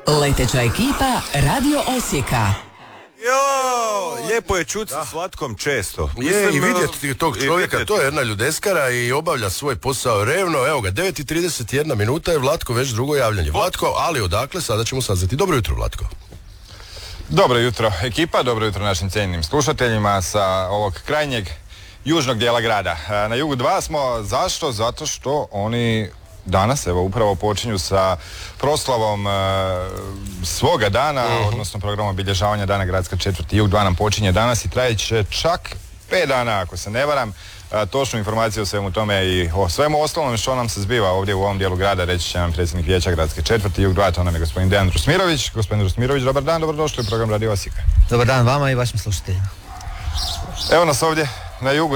Leteća ekipa Radio Osijeka. Jo, lijepo je čuti s Vlatkom često. I vidjeti tog čovjeka, to je jedna ljudeskara i obavlja svoj posao revno. Evo ga, 9:31 minuta je Vlatko već drugo javljanje. Vlatko, ali odakle, sada ćemo saznati. Dobro jutro, Vlatko. Dobro jutro ekipa, dobro jutro našim cijenjenim slušateljima sa ovog krajnjeg južnog dijela grada. Na jugu 2 smo, zašto? Zato što oni danas, evo, upravo počinju sa proslavom svoga dana, odnosno programom obilježavanja Dana gradske četvrti. Jug 2 nam počinje danas i traje će čak 5 dana, ako se ne varam. Točnu informaciju o svemu tome i o svemu ostalom što nam se zbiva ovdje u ovom dijelu grada reći će nam predsjednik vijeća gradske četvrti Jug 2, to nam je gospodin Dejan Drusmirović. Gospodin Drusmirović, dobar dan, dobrodošli u program Radio Osijeka. Dobar dan vama i vašim slušateljima. Evo nas ovdje na Jugu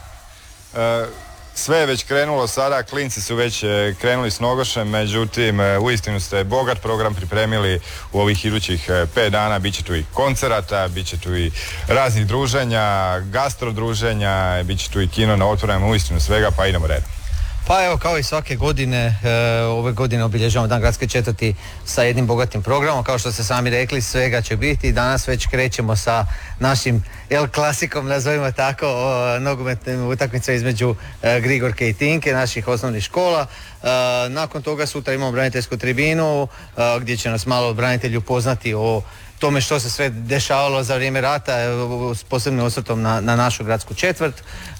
2. Sve je već krenulo sada, klinci su već krenuli s nogošem, međutim uistinu ste bogat program pripremili u ovih idućih 5 dana, bit će tu i koncerata, bit će tu i raznih druženja, gastrodruženja, bit će tu i kino na otvorenom, uistinu svega, pa idemo redom. Pa evo, kao i svake godine, ove godine obilježavamo Dan gradske četvrti sa jednim bogatim programom, kao što ste sami rekli, svega će biti. Danas već krećemo sa našim El Klasikom, nazovimo tako, nogometnim utakmicama između Grigorke i Tinke, naših osnovnih škola. Nakon toga sutra imamo braniteljsku tribinu, gdje će nas malo branitelji upoznati o tome što se sve dešavalo za vrijeme rata, s posebnim osvrtom na našu gradsku četvrt.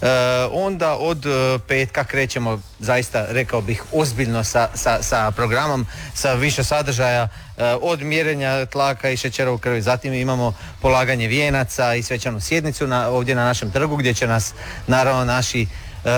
Onda od petka krećemo, zaista rekao bih, ozbiljno sa programom, sa više sadržaja, od mjerenja tlaka i šećera u krvi. Zatim imamo polaganje vijenaca i svečanu sjednicu ovdje na našem trgu, gdje će nas naravno naši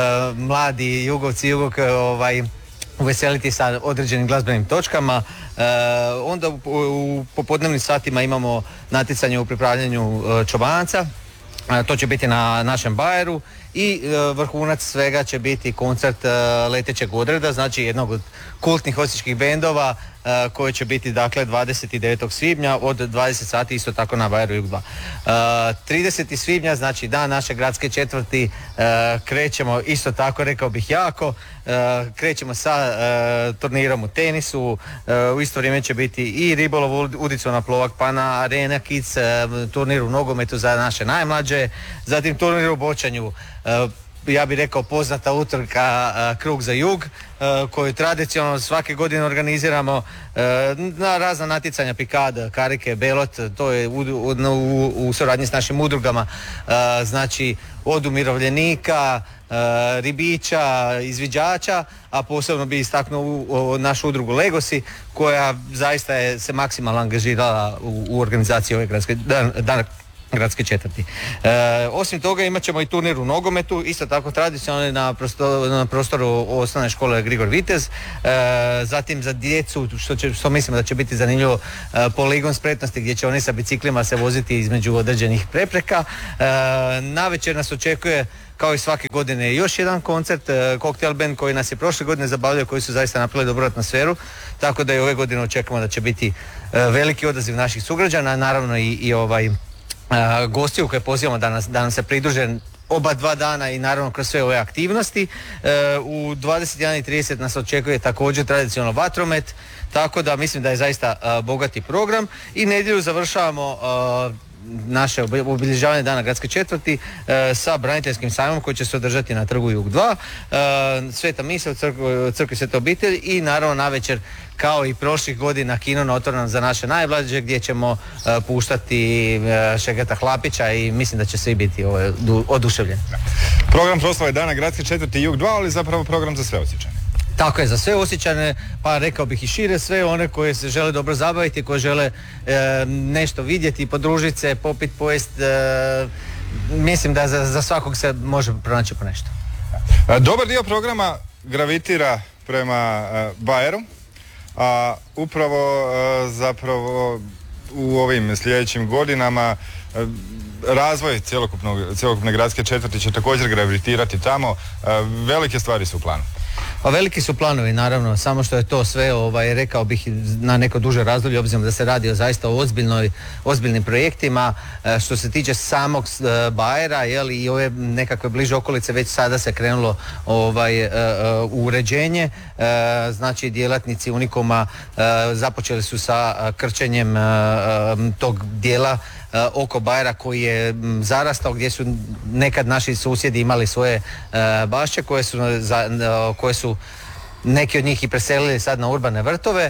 mladi jugovci, jugovke uveseliti sa određenim glazbenim točkama. Onda u popodnevnim satima imamo natjecanje u pripravljanju čobanaca. To će biti na našem bajeru i vrhunac svega će biti koncert Letećeg odreda, znači jednog od kultnih osječkih bendova koji će biti dakle 29. svibnja od 20 sati isto tako na bajeru Jug 2. 30. svibnja, znači dan naše gradske četvrti, krećemo isto tako, rekao bih, jako. Krećemo sa turnirom u tenisu, u isto vrijeme će biti i ribolov udicu na Plovak, pa na Arena Kids, turnir u nogometu za naše najmlađe, zatim turnir u bočanju, ja bih rekao poznata utrka Krug za jug, koju tradicionalno svake godine organiziramo na razna natjecanja, pikad, karike, belot, to je u suradnji s našim udrugama, znači od umirovljenika, ribiča, izviđača, a posebno bi istaknuo našu udrugu Legosi, koja zaista se maksimalno angažirala u organizaciji ove dana gradske četvrti. Osim toga imat ćemo i turnir u nogometu, isto tako tradicionalno na prostoru osnovne škole Grigor Vitez. Zatim za djecu, što mislimo da će biti zanimljivo, poligon spretnosti gdje će oni sa biciklima se voziti između određenih prepreka. Navečer nas očekuje, kao i svake godine, još jedan koncert, Cocktail Band, koji nas je prošle godine zabavljao, koji su zaista napravili dobru atmosferu, tako da i ove godine očekujemo da će biti veliki odaziv naših sugrađana, naravno i gostiju koje pozivamo da nam se pridruže oba 2 dana i naravno kroz sve ove aktivnosti. U 21:30 nas očekuje također tradicionalno vatromet, tako da mislim da je zaista bogati program. I nedjelju završavamo naše obilježavanje Dana gradske četvrti sa braniteljskim sajmom koji će se održati na trgu Jug 2, Sveta misa u crkvi Svete obitelji i naravno navečer, kao i prošlih godina, kino na otvorenom za naše najmlađe, gdje ćemo puštati Šegeta Hlapića i mislim da će svi biti oduševljeni. Program proslave Dana gradske četvrti Jug 2, ali zapravo program za sve Osječane. Tako je, za sve Osječane, pa rekao bih i šire, sve one koji se žele dobro zabaviti, koji žele nešto vidjeti, podružiti se, popiti, pojest, mislim da za svakog se može pronaći po nešto. Dobar dio programa gravitira prema Bajeru, a upravo zapravo u ovim sljedećim godinama razvoj cjelokupne gradske četvrti će također gravitirati tamo. Velike stvari su u planu. Pa veliki su planovi, naravno, samo što je to sve, rekao bih, na neko duže razdoblje, obzirom da se radi o zaista o ozbiljnim projektima. Što se tiče samog Bajera, i ove nekakve bliže okolice, već sada se krenulo u uređenje. Znači, djelatnici Unikoma započeli su sa krčenjem tog dijela oko Bajera koji je zarastao, gdje su nekad naši susjedi imali svoje bašće koje su neki od njih i preselili sad na urbane vrtove.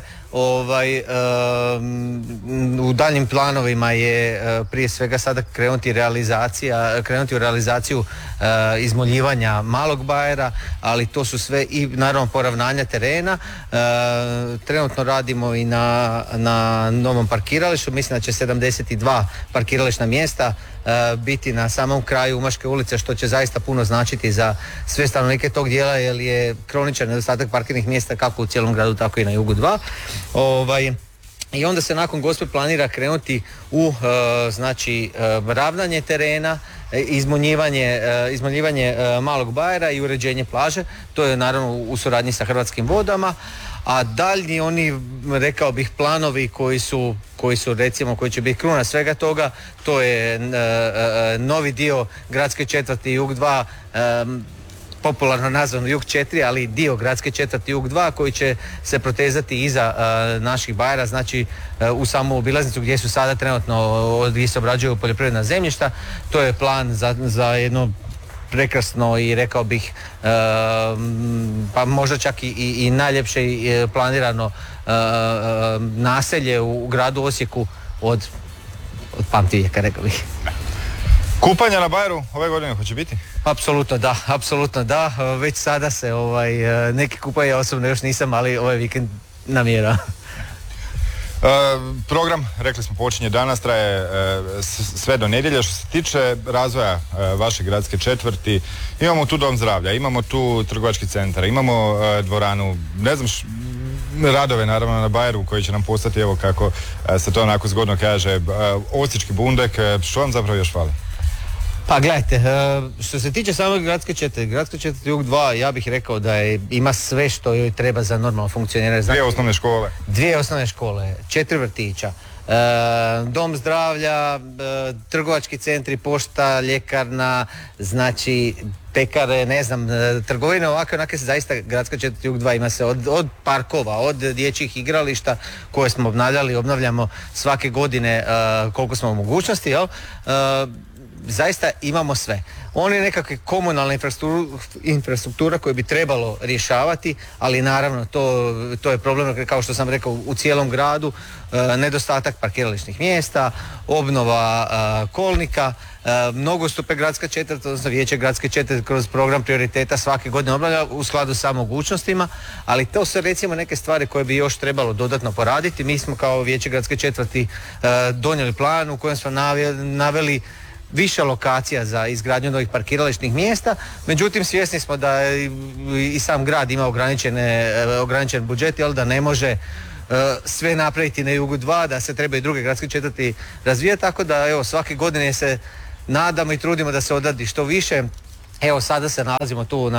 U daljnjim planovima je prije svega sada krenuti u realizaciju izmoljivanja malog Bajera, ali to su sve i naravno poravnanja terena. Trenutno radimo i na novom parkiralištu, mislim da će 72 parkirališna mjesta biti na samom kraju Umaške ulice, što će zaista puno značiti za sve stanovnike tog dijela, jer je kroničan nedostatak parkirnih mjesta kako u cijelom gradu, tako i na jugu 2. I onda se nakon Gospe planira krenuti u ravnanje terena, izmoljivanje malog Bajera i uređenje plaže. To je naravno u suradnji sa Hrvatskim vodama. A daljnji oni, rekao bih, planovi koji su recimo, koji će biti kruna svega toga, to je novi dio gradske četvrti Jug 2, popularno nazvan Jug 4, ali dio gradske četvrti Jug 2 koji će se protezati iza naših Bajera, znači u samu obilaznicu gdje su sada trenutno, gdje se obrađuju poljoprivredna zemljišta. To je plan za jedno prekrasno i, rekao bih, pa možda čak i najljepše planirano naselje u gradu Osijeku od pamtivijeka, rekao bih. Kupanja na Bajeru ove godine hoće biti? Apsolutno da. Već sada se neki kupaju, ja osobno još nisam, ali ovaj vikend namjera. Program, rekli smo, počinje danas, traje sve do nedjelje. Što se tiče razvoja vaše gradske četvrti, imamo tu dom zdravlja, imamo tu trgovački centar, imamo dvoranu, ne znam, radove naravno na Bajeru koji će nam postati, evo kako se to onako zgodno kaže, osječki bundek. Što vam zapravo još fali? Pa gledajte, što se tiče samog gradske četvrti Jug 2, ja bih rekao da ima sve što joj treba za normalno funkcioniranje. Dvije osnovne škole, 4 vrtića, dom zdravlja, trgovački centri, pošta, ljekarna, znači pekare, ne znam, trgovine onake zaista gradska četvrti Jug 2 ima se od parkova, od dječjih igrališta koje smo obnavljamo svake godine koliko smo u mogućnosti, zaista imamo sve. One nekakve komunalne infrastruktura koje bi trebalo rješavati, ali naravno to je problem, kao što sam rekao, u cijelom gradu, nedostatak parkirališnih mjesta, obnova kolnika, mnogostupe gradska četvrta, odnosno vijeće gradske četvrti kroz program prioriteta svake godine obnavlja u skladu sa mogućnostima, ali to su recimo neke stvari koje bi još trebalo dodatno poraditi. Mi smo kao vijeće gradske četvrti donijeli plan u kojem smo naveli više lokacija za izgradnju novih parkirališnih mjesta, međutim svjesni smo da i sam grad ima ograničen budžet, da ne može sve napraviti na Jugu 2, da se treba i druge gradske četvrti razvijati, tako da evo svake godine se nadamo i trudimo da se odradi što više. Evo sada se nalazimo tu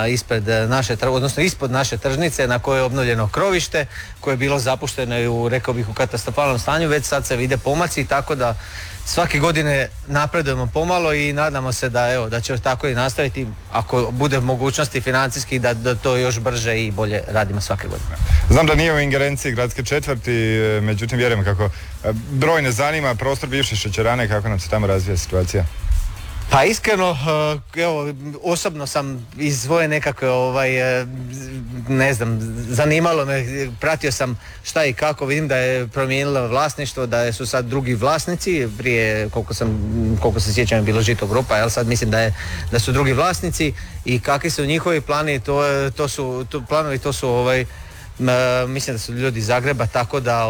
ispod naše tržnice na kojoj je obnovljeno krovište koje je bilo zapušteno i u katastrofalnom stanju. Već sad se vide pomaci, tako da svake godine napredujemo pomalo i nadamo se da će tako i nastaviti, ako bude mogućnosti financijski, da to još brže i bolje radimo svake godine. Znam da nije u ingerenciji gradske četvrti, međutim vjerujem kako broj ne zanima, prostor bivše šećerane, kako nam se tamo razvija situacija. Pa iskreno, evo, osobno sam iz svoje nekakve, ne znam, zanimalo me, pratio sam šta i kako, vidim da je promijenilo vlasništvo, da su sad drugi vlasnici, prije koliko se sjećam je bilo Žito Grupa, sad mislim da su drugi vlasnici i kakvi su njihovi planovi, to su mislim da su ljudi iz Zagreba, tako da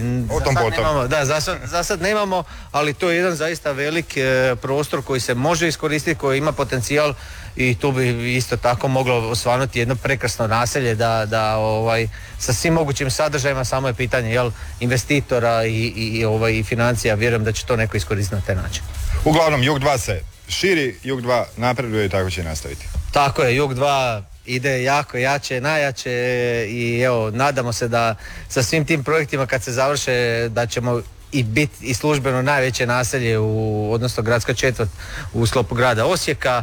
za sad nemamo, ali to je jedan zaista velik prostor koji se može iskoristiti, koji ima potencijal i tu bi isto tako moglo osvanuti jedno prekrasno naselje da sa svim mogućim sadržajima, samo je pitanje investitora i financija, vjerujem da će to neko iskoristiti na taj način. Uglavnom, Jug 2 se širi, Jug 2 napreduje i tako će nastaviti. Tako je, Jug 2 ide jako jače, najjače i evo, nadamo se da sa svim tim projektima kad se završe da ćemo i biti i službeno najveće naselje odnosno gradska četvrt u sklopu grada Osijeka.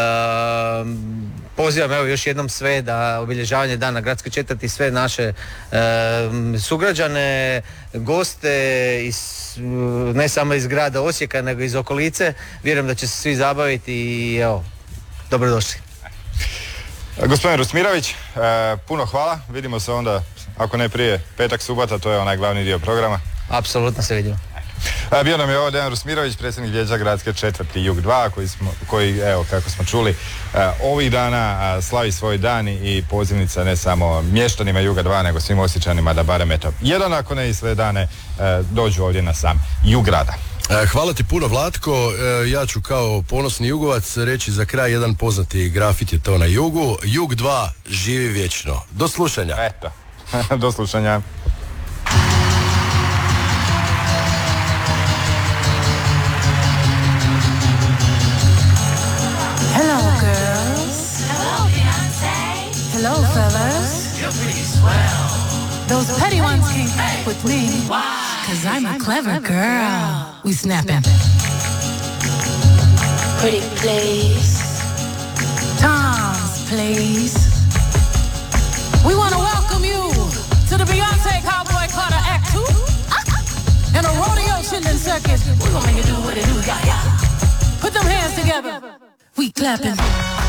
Pozivam evo još jednom sve da obilježavanje dana gradske četvrti sve naše sugrađane, goste ne samo iz grada Osijeka nego iz okolice. Vjerujem da će se svi zabaviti i evo, dobrodošli. Gospodin Rusmirović, puno hvala. Vidimo se onda, ako ne prije, petak, subota, to je onaj glavni dio programa. Apsolutno se vidimo. Bio nam je ovo Dejan Rusmirović, predsjednik vijeća gradske četvrti Jug 2, koji evo, kako smo čuli, ovih dana slavi svoj dan i pozivnica ne samo mještanima Juga 2, nego svim Osječanima da barem eto jedan, ako ne i sve dane, dođu ovdje na sam jug grada. Hvala ti puno, Vlatko. Ja ću kao ponosni jugovac reći za kraj jedan poznati grafit je to na jugu. Jug 2 živi vječno. Do slušanja. Eto, do slušanja. Hello, girls. Hello, Beyonce. Hello, fellas. You're pretty swell. Those petty ones can't fuck with me. Why? 'Cause I'm a clever girl. We snapping. Pretty please. Tom's please. We want to welcome you to the Beyonce Cowboy Carter Act 2 and a rodeo chillin' circus. We're gonna make it do what it do, yeah. Put them hands together. We clapping.